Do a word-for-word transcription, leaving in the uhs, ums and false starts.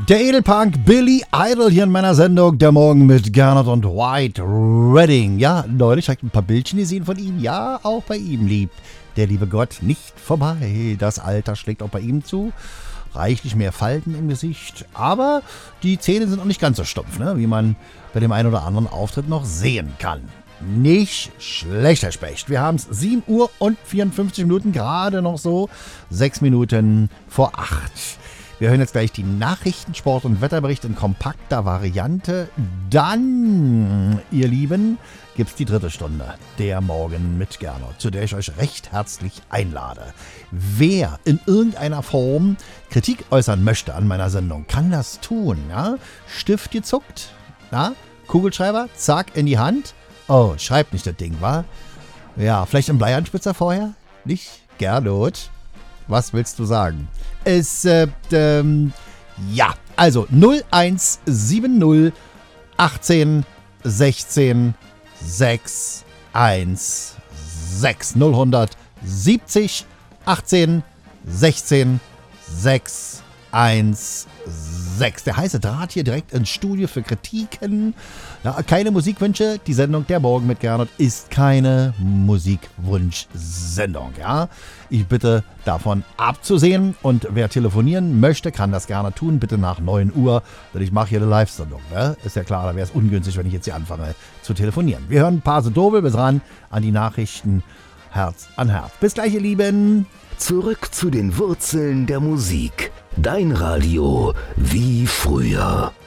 Der Edelpunk Billy Idol hier in meiner Sendung, der Morgen mit Gernot und White Redding. Ja, neulich habe ich ein paar Bildchen gesehen von ihm. Ja, auch bei ihm liebt der liebe Gott nicht vorbei. Das Alter schlägt auch bei ihm zu. Reichlich mehr Falten im Gesicht. Aber die Zähne sind auch nicht ganz so stumpf, ne? Wie man bei dem einen oder anderen Auftritt noch sehen kann. Nicht schlecht, Herr Specht. Wir haben es sieben Uhr und vierundfünfzig Minuten, gerade noch so sechs Minuten vor acht. Wir hören jetzt gleich die Nachrichten, Sport- und Wetterbericht in kompakter Variante. Dann, ihr Lieben, gibt es die dritte Stunde, der Morgen mit Gernot, zu der ich euch recht herzlich einlade. Wer in irgendeiner Form Kritik äußern möchte an meiner Sendung, kann das tun. Ja? Stift gezuckt, ja? Kugelschreiber, zack, in die Hand. Oh, schreibt nicht das Ding, wa? Ja, vielleicht ein Bleianspitzer vorher? Nicht? Gernot? Was willst du sagen? Es, äh, ähm, ja, also null eins sieben null achtzehn sechzehn sechs eins sechs null siebzig achtzehn sechzehn sechs eins sechs. Der heiße Draht hier direkt ins Studio für Kritiken. Ja, keine Musikwünsche. Die Sendung Der Morgen mit Gernot ist keine Musikwunsch-Sendung. Ja? Ich bitte davon abzusehen. Und wer telefonieren möchte, kann das gerne tun. Bitte nach neun Uhr. Denn ich mache hier eine Live-Sendung. Ne? Ist ja klar, da wäre es ungünstig, wenn ich jetzt hier anfange zu telefonieren. Wir hören ein paar Dobel bis ran an die Nachrichten Herz an Herz. Bis gleich, ihr Lieben. Zurück zu den Wurzeln der Musik. Dein Radio wie früher.